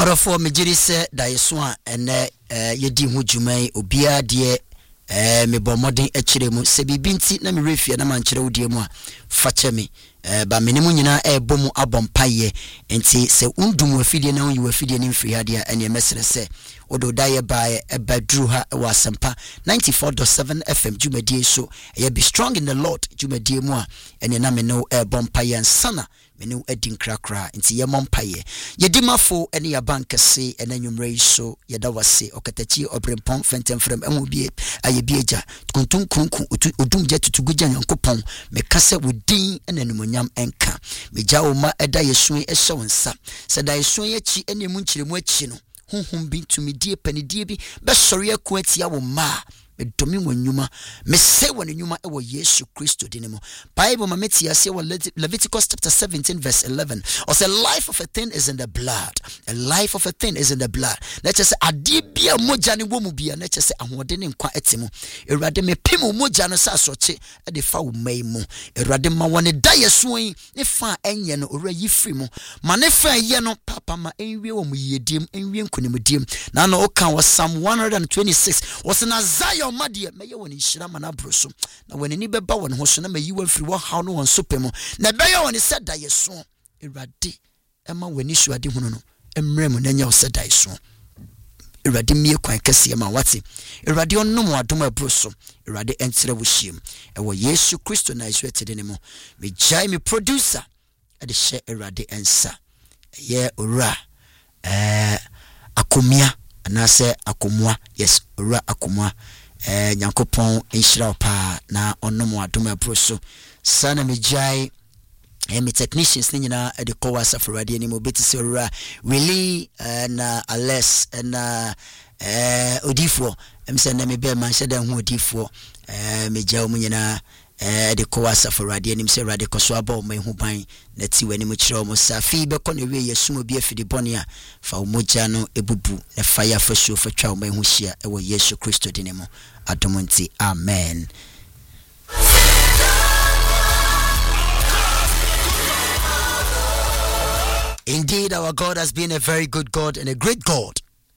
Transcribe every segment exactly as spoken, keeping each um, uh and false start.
Orofo mejiri se dayeso a ene yedi ho dwumai obia de eh me bomodin akire mu se bibinti na me refie na mankire wodie mu a fache me eh ba menimu nyina e bomu abompaye enti se undum wafidie na unyi wafidie ni mfiri hade a ene mesere se odo daye bae e badru ha wa sempa ninety-four point seven F M dwumadie so e be strong in the Lord dwumadie mu a ene na me no e bompaye nsana menu edin krakra nti ye mompaye yedimafo ene ya bankese ene nwumre so yeda wase okatachi obrempon fentemfrem amubie ayebieja kuntun kunku odum je tutuguja nyankopon mekase wodin ene numonyam enka mejawo ma eda yesu ehye wonsa se da yesu yechi ene mu nkyiremu achi no honhom bi tumidie panidie bi be sori akuatia wo ma domi wanyuma me se wanyuma e wo Yesu Kristo dinemo Bible ma meti ase wo Leviticus chapter seventeen verse eleven or say life of a thing is in the blood, a life of a thing is in the blood. Let's just say ade bia moja ne wo mu bia na chese ahode ne nkwa etimo erade me pimo moja no sa soche e de fa wo mai mu erade ma woni da yeso yi ne fa enye no ora yi firi mu ma ne fa ye no papa ma enwie wo mu yediem enwie nkunimdiem na na o kan was Psalm one twenty-six was na Zion madie meye woni hira mana broso na woni ni beba woni ho so na mayi wa firi wo haw no won sopemu na beye woni seda yeso erade ema woni suade hunu no emrem na nya oseda yeso erade mie kwan kase ma wate erade onnom adom abroso erade entere wo hiem e wo Yesu Kristo na isu etede ne mo me jai me producer e de she erade ensa ye ora eh akomia anase akomwa yes ora akomwa eh nyankopon enhyira pa na onom adom abroso sana mejai eh me technicians ni nyina e de kowa safarade ni mo beti se ora really na ales na eh odifo em se na me be man hyeda hu odifo eh mejai mu nyina eh de kowa safarade ni se rade koso aba mo hu ban na ti wani mu kire mo safi be ko na we yesu obi afidi bone a fa moja no ebubu na fire fashu fa twa mo hu hia e wo Yesu Kristo dinemo adomonti amen. Indeed, our God has been a very good God and a great God.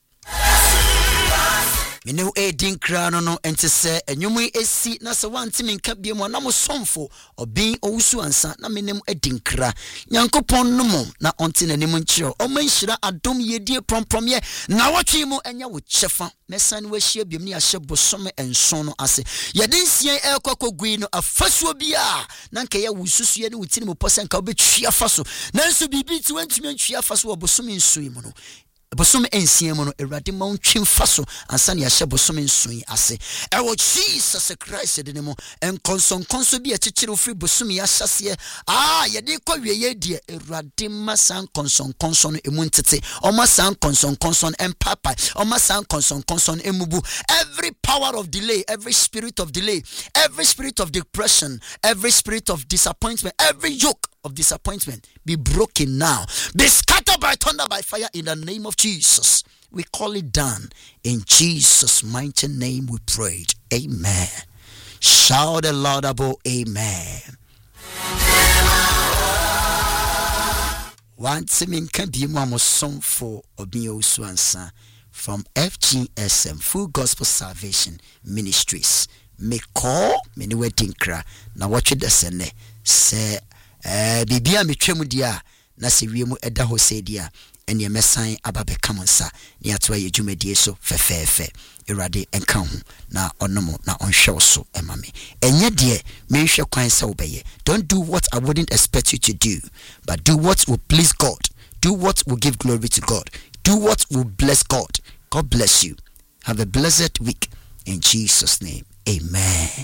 Me no e din kra no no ente se enwumu esi na se wantimi nka biemu na mo somfo obin owusu ansa na menem edin kra nyankopon no mo na onti na nim nkyiro o manhyira adom yedie promprom ye na wotwe mu enya wo chefa mesan wa hia biemu ni ahye bosome enson no ase yedin sien ekokogui no afasuo bia na nka ye wususu ye ne wutini mo posen ka obetwia faso nanso bibi ti wantimi antwia faso obosome nsui mu no bosome ensiem no erade ma untwim faso ansane ya hye bosome nsui ase ewo Jesus Christ de nemo enkonson konso bi akikire ofri bosome ya hyase ah yede kwa wieye die erade ma san konson konson no emu ntete o ma san konson konson empapa o ma san konson konson emubu every power of delay, every spirit of delay, every spirit of depression, every spirit of disappointment, every yoke of disappointment be broken now, be scattered by thunder, by fire in the name of Jesus. We call it done in Jesus' mighty name. We prayed. Amen. Shout a laudable amen. Once min can be more song for Obio Swansa from F G S M Full Gospel Salvation Ministries. Me call me no wedding cra na watch the sene say eh bibia me twam dia na se wiemu eda ho se dia ene ye mesan ababe kamonsa ne atwa ye dwumadie so fefefe erade enka ho na onomo na onhwe so emame enye de me hwe kwan se obeye. Don't do what I wouldn't expect you to do, but do what will please God, do what will give glory to God, do what will bless God. God bless you. Have a blessed week in Jesus' name. Amen.